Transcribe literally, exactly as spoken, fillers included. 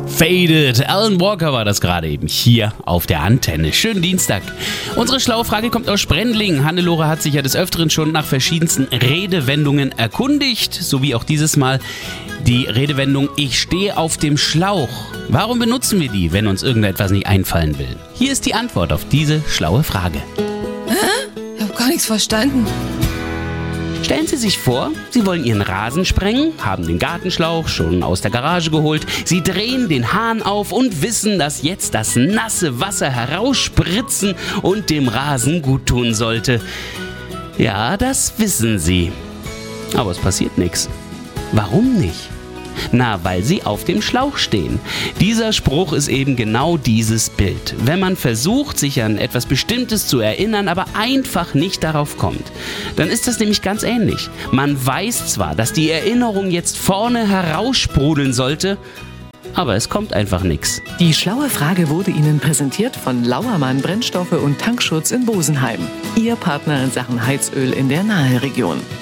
Faded. Alan Walker war das gerade eben hier auf der Antenne. Schönen Dienstag. Unsere schlaue Frage kommt aus Sprendlingen. Hannelore hat sich ja des Öfteren schon nach verschiedensten Redewendungen erkundigt, so wie auch dieses Mal die Redewendung "Ich stehe auf dem Schlauch". Warum benutzen wir die, wenn uns irgendetwas nicht einfallen will? Hier ist die Antwort auf diese schlaue Frage. Hä? Ich habe gar nichts verstanden. Stellen Sie sich vor, Sie wollen Ihren Rasen sprengen, haben den Gartenschlauch schon aus der Garage geholt, Sie drehen den Hahn auf und wissen, dass jetzt das nasse Wasser herausspritzen und dem Rasen gut tun sollte. Ja, das wissen Sie. Aber es passiert nichts. Warum nicht? Na, weil Sie auf dem Schlauch stehen. Dieser Spruch ist eben genau dieses Bild. Wenn man versucht, sich an etwas Bestimmtes zu erinnern, aber einfach nicht darauf kommt, dann ist das nämlich ganz ähnlich. Man weiß zwar, dass die Erinnerung jetzt vorne heraussprudeln sollte, aber es kommt einfach nichts. Die schlaue Frage wurde Ihnen präsentiert von Lauermann Brennstoffe und Tankschutz in Bosenheim. Ihr Partner in Sachen Heizöl in der Naheregion.